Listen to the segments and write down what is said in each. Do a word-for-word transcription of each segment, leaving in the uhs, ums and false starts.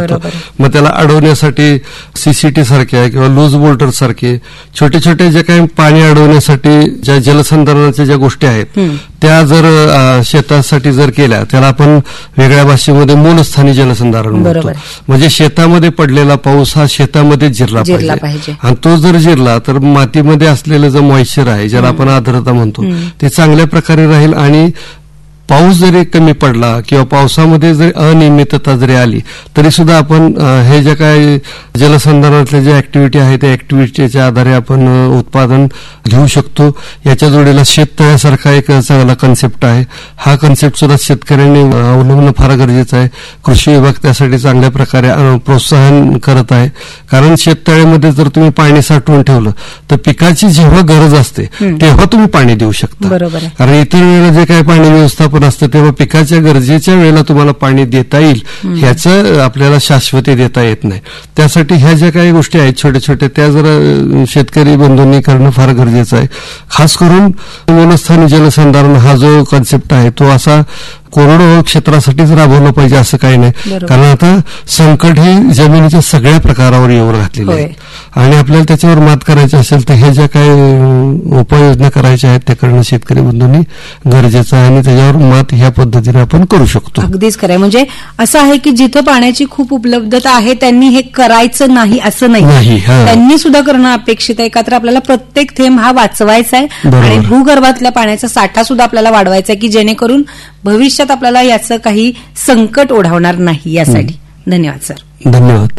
जातं. मग त्याला अडवण्यासाठी सीसीटी सारख्या किंवा लूज बोल्टर सारखे छोटे छोटे जे काही पाणी अडवण्यासाठी ज्या जलसंधारणाच्या ज्या गोष्टी आहेत त्या जर शेतासाठी जर केल्या, त्याला आपण वेगळ्या भाषेमध्ये मूलस्थानी जलसंधारण म्हणतो. म्हणजे शेतामध्ये पडलेला पाऊस हा शेतामध्ये जिरला पाहिजे, आणि तो जर जिरला तर मातीमध्ये असलेलं जे मॉइश्चर आहे, ज्याला आपण आर्द्रता म्हणतो, ते चांगल्या प्रकारे राहील. आणि पाऊस जरी कमी पडला किंवा पावसामध्ये जरी अनियमितता जरी आली तरी सुद्धा आपण हे जे काही जलसंधारणातल्या ज्या ऍक्टिव्हिटी आहे त्या ऍक्टिव्हिटीच्या आधारे आपण उत्पादन घेऊ शकतो. याच्या जोडीला शेततळ्यासारखा एक चांगला कन्सेप्ट आहे. हा कन्सेप्ट सुद्धा शेतकऱ्यांनी अवलंबणं फार गरजेचं आहे. कृषी विभाग त्यासाठी चांगल्या प्रकारे प्रोत्साहन करत आहे. कारण शेततळ्यामध्ये जर तुम्ही पाणी साठवून ठेवलं तर पिकाची जेव्हा गरज असते तेव्हा तुम्ही पाणी देऊ शकता. कारण इतर वेळेला जे काही पाणी व्यवस्थापन असतं तेव्हा पिकाच्या गरजेच्या वेळेला तुम्हाला पाणी देता येईल ह्याचं आपल्याला शाश्वती देता येत नाही. त्यासाठी ह्या ज्या काही गोष्टी आहेत छोट्या छोट्या त्या जरा शेतकरी बंधूंनी करणं फार गरजेचं आहे. खास करून मूलस्थानी जलसंधारण हा जो कन्सेप्ट आहे तो असा कोरडवाहू क्षेत्रासाठीच राबवलं पाहिजे असं काही नाही. कारण आता संकट हे जमिनीच्या सगळ्या प्रकारावर येऊन घातलेले आहे आणि आपल्याला त्याच्यावर मात करायची असेल तर हे ज्या काही उपाययोजना करायच्या आहेत त्या करणं शेतकरी बंधूंनी गरजेचं आहे आणि त्याच्यावर मात ह्या पद्धतीने आपण करू शकतो. अगदीच खरं. म्हणजे असं आहे की जिथं पाण्याची खूप उपलब्धता आहे त्यांनी हे करायचं नाही असं नाही, त्यांनी सुद्धा करणं अपेक्षित आहे. का तर आपल्याला प्रत्येक थेंब हा वाचवायचा आहे आणि भूगर्भातल्या पाण्याचा साठा सुद्धा आपल्याला वाढवायचा आहे की जेणेकरून भविष्यात आपल्याला याचं काही संकट ओढावणार नाही. यासाठी धन्यवाद सर. धन्यवाद.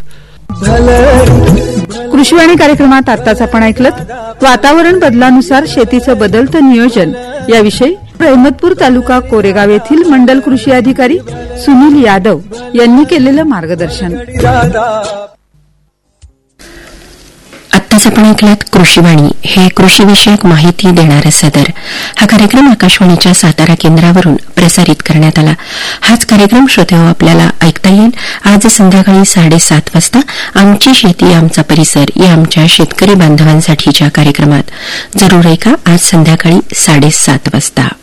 कृषीवाणी कार्यक्रमात आताच आपण ऐकलत वातावरण बदलानुसार शेतीचं बदलतं नियोजन याविषयी अहमदपूर तालुका कोरेगाव येथील मंडल कृषी अधिकारी सुनील यादव यांनी केलेलं मार्गदर्शन. आत्ताच आपण ऐकलात कृषीवाणी, हे कृषीविषयक माहिती देणारं सदर. हा कार्यक्रम आकाशवाणीच्या सातारा केंद्रावरून प्रसारित करण्यात आला. हाच कार्यक्रम श्रोतेहो आपल्याला ऐकता येईल आज संध्याकाळी साडेसात वाजता आमची शेती आमचा परिसर या आमच्या शेतकरी बांधवांसाठीच्या कार्यक्रमात. जरूर ऐका आज संध्याकाळी साडेसात वाजता.